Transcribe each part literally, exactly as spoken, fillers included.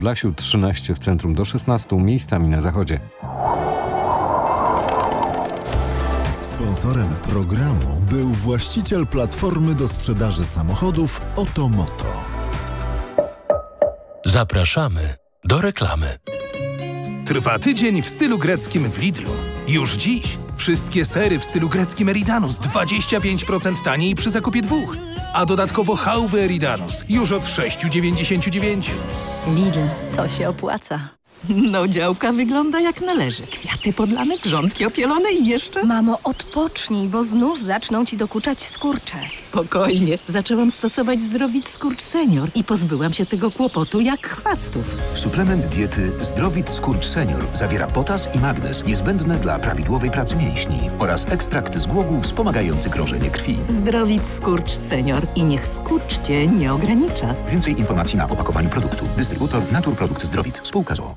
Podlasiu trzynaście, w centrum do szesnastu, miejscami na zachodzie. Sponsorem programu był właściciel platformy do sprzedaży samochodów Otomoto. Zapraszamy do reklamy. Trwa tydzień w stylu greckim w Lidlu. Już dziś wszystkie sery w stylu greckim Eridanus dwadzieścia pięć procent taniej przy zakupie dwóch. A dodatkowo hałwy Eridanus już od sześć dziewięćdziesiąt dziewięć. Lidl, to się opłaca. No, działka wygląda jak należy. Kwiaty podlane, grządki opielone i jeszcze... Mamo, odpocznij, bo znów zaczną ci dokuczać skurcze. Spokojnie. Zaczęłam stosować Zdrowit Skurcz Senior i pozbyłam się tego kłopotu jak chwastów. Suplement diety Zdrowit Skurcz Senior zawiera potas i magnez niezbędne dla prawidłowej pracy mięśni oraz ekstrakt z głogów wspomagający krążenie krwi. Zdrowit Skurcz Senior i niech skurcz cię nie ogranicza. Więcej informacji na opakowaniu produktu. Dystrybutor Naturprodukt Zdrowit. Spółka z o o.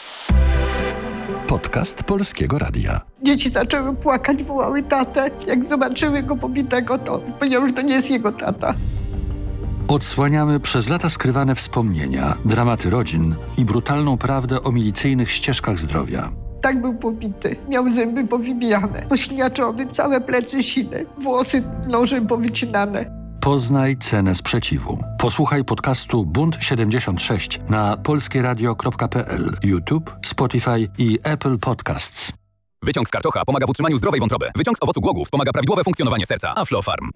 Podcast Polskiego Radia. Dzieci zaczęły płakać, wołały tatę. Jak zobaczyły go pobitego, to powiedział, że to nie jest jego tata. Odsłaniamy przez lata skrywane wspomnienia, dramaty rodzin i brutalną prawdę o milicyjnych ścieżkach zdrowia. Tak był pobity. Miał zęby powybijane, pośniaczony, całe plecy sine, włosy nożem powycinane. Poznaj cenę sprzeciwu. Posłuchaj podcastu Bunt siedemdziesiąt sześć na polskieradio kropka p l, YouTube, Spotify i Apple Podcasts. Wyciąg z karczocha pomaga w utrzymaniu zdrowej wątroby. Wyciąg z owocu głogów wspomaga prawidłowe funkcjonowanie serca. Aflofarm.